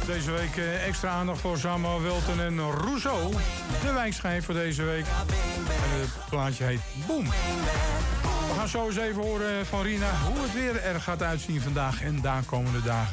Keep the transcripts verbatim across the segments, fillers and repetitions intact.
Deze week uh, extra aandacht voor Samuel Welten en Rousseau. De wijkschijf voor deze week. En het plaatje heet Boom. We gaan zo eens even horen van Rina hoe het weer er gaat uitzien vandaag en de komende dagen.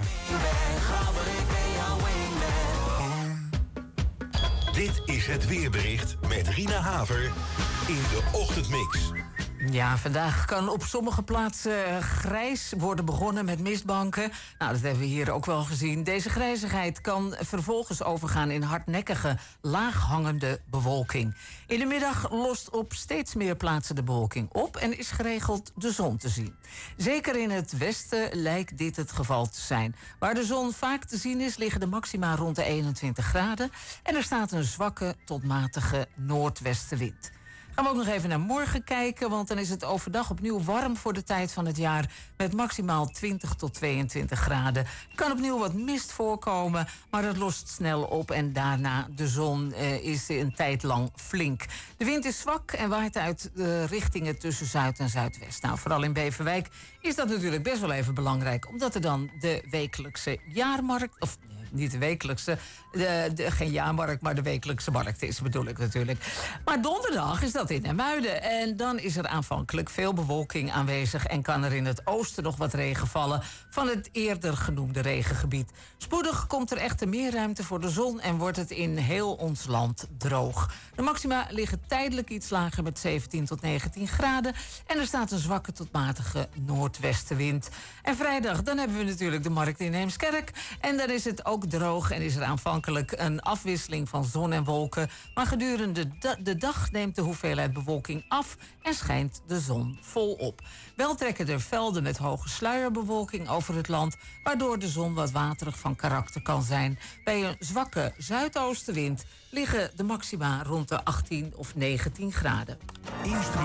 Dit is het weerbericht met Rina Haver in de Ochtendmix. Ja, vandaag kan op sommige plaatsen grijs worden begonnen met mistbanken. Nou, dat hebben we hier ook wel gezien. Deze grijzigheid kan vervolgens overgaan in hardnekkige, laaghangende bewolking. In de middag lost op steeds meer plaatsen de bewolking op en is geregeld de zon te zien. Zeker in het westen lijkt dit het geval te zijn. Waar de zon vaak te zien is, liggen de maxima rond de eenentwintig graden... en er staat een zwakke tot matige noordwestenwind. Gaan we ook nog even naar morgen kijken, want dan is het overdag opnieuw warm voor de tijd van het jaar, met maximaal twintig tot tweeëntwintig graden. Er kan opnieuw wat mist voorkomen, maar dat lost snel op en daarna de zon eh, is een tijd lang flink. De wind is zwak en waait uit de richtingen tussen zuid en zuidwest. Nou, vooral in Beverwijk is dat natuurlijk best wel even belangrijk, omdat er dan de wekelijkse jaarmarkt, of niet de wekelijkse, de, de, geen jaarmarkt, maar de wekelijkse markt is, bedoel ik natuurlijk. Maar donderdag is dat in IJmuiden. En dan is er aanvankelijk veel bewolking aanwezig en kan er in het oosten nog wat regen vallen van het eerder genoemde regengebied. Spoedig komt er echter meer ruimte voor de zon en wordt het in heel ons land droog. De maxima liggen tijdelijk iets lager met zeventien tot negentien graden en er staat een zwakke tot matige noordwestenwind. En vrijdag, dan hebben we natuurlijk de markt in Heemskerk en dan is het ook droog en is er aanvankelijk een afwisseling van zon en wolken, maar gedurende de, de dag neemt de hoeveelheid bewolking af en schijnt de zon volop. Wel trekken er velden met hoge sluierbewolking over het land, waardoor de zon wat waterig van karakter kan zijn. Bij een zwakke zuidoostenwind liggen de maxima rond de achttien of negentien graden.